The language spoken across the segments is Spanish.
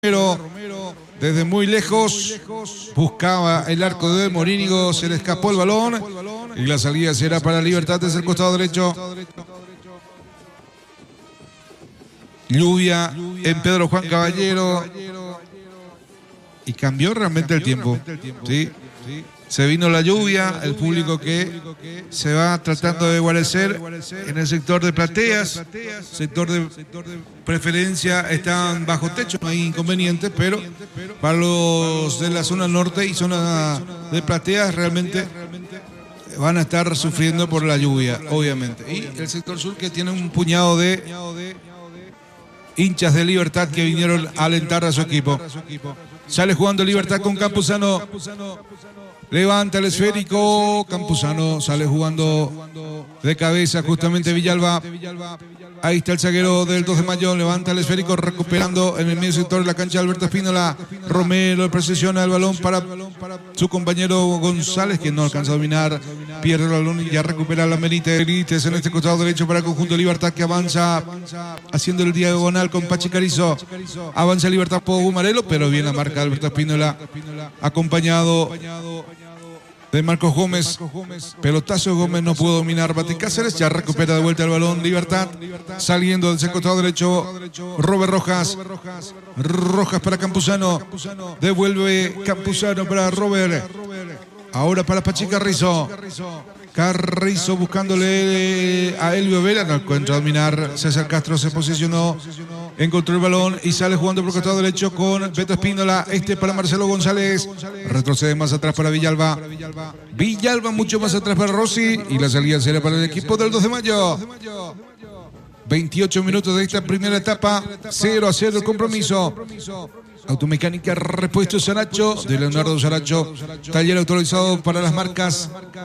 Romero, desde muy lejos, buscaba el arco de Morínigo, se le escapó el balón y la salida será para Libertad desde el costado derecho. Lluvia en Pedro Juan Caballero y cambió realmente el tiempo. ¿Sí? Se vino la lluvia, el público que se va tratando de guarecer en el sector de plateas, sector de preferencia están bajo techo, no hay inconvenientes, pero para los de la zona norte y zona de plateas realmente van a estar sufriendo por la lluvia, obviamente. Y el sector sur que tiene un puñado de hinchas de Libertad que vinieron a alentar a su equipo. Sale jugando Libertad con Campuzano. Levanta el esférico, Campuzano sale jugando de cabeza justamente Villalba. Ahí está el zaguero del 2 de mayo, levanta el esférico, recuperando en el medio sector de la cancha Alberto Espínola. Romero precisiona el balón para su compañero González, que no alcanza a dominar, pierde el balón y ya recupera la Benítez en este costado derecho para el conjunto de Libertad, que avanza haciendo el diagonal con Pachi Carrizo. Avanza Libertad por Gumarelo, pero bien la marca Alberto Espínola, acompañado de Marcos Gómez. Pelotazo, Gómez no pudo dominar Bati Cáceres, ya recupera de vuelta el balón Libertad, saliendo del costado derecho Robert Rojas para Campuzano, devuelve Campuzano para Robert, ahora para Pachi Carrizo buscándole a Elvio Vera, no encuentra dominar. César Castro se posicionó, encontró el balón y sale jugando por el costado derecho con Beto Espínola. Para Marcelo González, retrocede más atrás para Villalba mucho más atrás para Rossi y la salida será para el equipo del 2 de mayo. 28 minutos de esta primera etapa, 0-0 el compromiso. Automecánica Repuesto Saracho, de Leonardo Saracho, taller autorizado para las marcas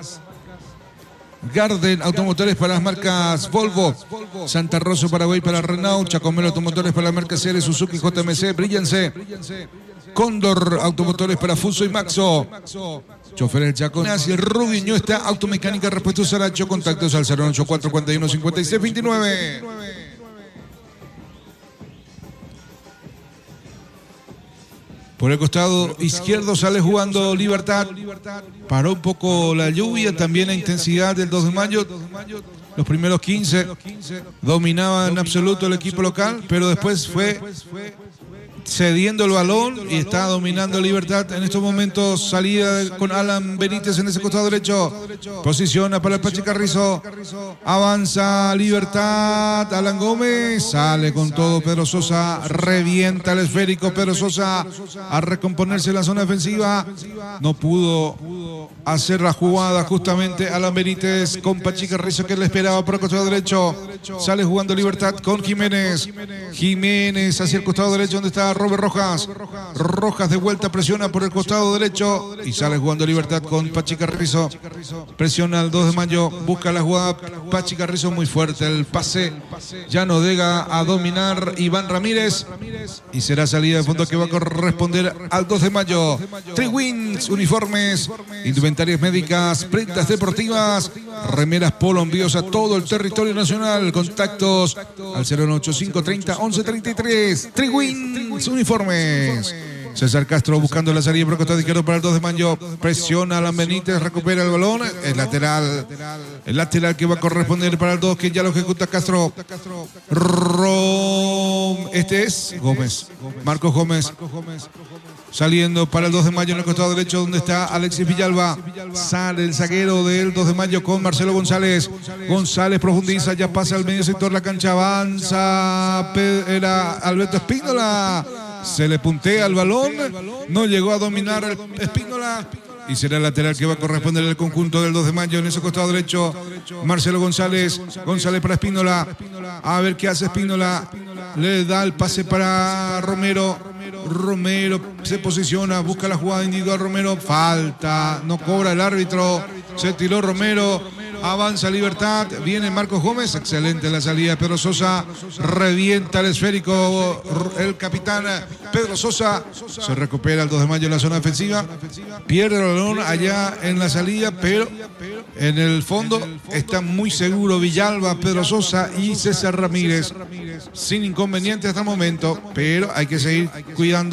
Garden, automotores para las marcas Volvo, Santa Rosa Paraguay para Renault, Chacomelo automotores para las marcas CL, Suzuki, JMC, Bríllense, Cóndor automotores para Fuso y Maxo, choferes Chaco y el Rubiño. Está Automecánica Repuesto Saracho, contactos al 084 41 56 29. Por el costado izquierdo sale jugando Libertad. Paró un poco la lluvia, también la intensidad del 2 de mayo. Los primeros 15 dominaba en absoluto el equipo local, pero después fue cediendo el balón y está dominando Libertad. En estos momentos salida con Alan Benítez en ese costado derecho. Posiciona para el Pachi Carrizo. Avanza Libertad. Alan Gómez sale con todo. Pedro Sosa revienta el esférico. Pedro Sosa a recomponerse en la zona defensiva. No pudo hacer la jugada justamente Alan Benítez con Pachi Carrizo, que le esperaba por el costado derecho. Sale jugando Libertad con Jiménez hacia el costado derecho donde está Robert Rojas de vuelta, presiona por el costado derecho y sale jugando Libertad con Pachi Carrizo. Presiona al 2 de mayo, busca la jugada Pachi Carrizo, muy fuerte el pase, ya no llega a dominar Iván Ramírez y será salida de fondo que va a corresponder al 2 de mayo. Triwins, uniformes, indumentarias médicas, prendas deportivas, remeras polo, envíos a todo el territorio nacional. Contactos al 085 30 11 33. Triwins uniformes. César Castro buscando la salida por el costado izquierdo para el 2 de mayo. Presiona a Alan Benítez, recupera el balón. El lateral que va a corresponder para el 2, que ya lo ejecuta Castro. Este es Gómez. Marcos Gómez. Saliendo para el 2 de mayo en el costado derecho donde está Alexis Villalba. Sale el zaguero del 2 de mayo con Marcelo González. González profundiza, ya pasa al medio sector de la cancha. Avanza era Alberto Espínola. Se le puntea el balón. No llegó a dominar el Espínola. Y será el lateral que va a corresponder al conjunto del 2 de mayo en ese costado derecho. Marcelo González para Espínola. A ver qué hace Espínola. Le da el pase para Romero se posiciona, busca la jugada individual. Romero, falta, no cobra el árbitro. Se tiró Romero. Avanza Libertad, viene Marcos Gómez, excelente la salida de Pedro Sosa, revienta el esférico el capitán Pedro Sosa, se recupera el 2 de mayo en la zona defensiva, pierde el balón allá en la salida, pero en el fondo está muy seguro Villalba, Pedro Sosa y César Ramírez, sin inconveniente hasta el momento, pero hay que seguir cuidando